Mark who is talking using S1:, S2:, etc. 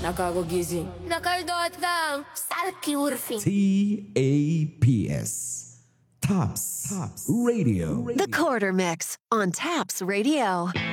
S1: Nakagugising. Nakaldotang. Salki urfi.
S2: TAPS. Tops Radio.
S3: The Quarter Mix on Taps Radio.